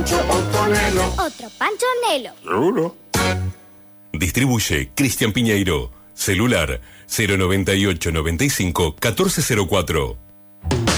Pancho Ottonelo. Otro Pancho Nelo. ¿Seguro? Distribuye Cristian Piñeiro. Celular 098 95 1404.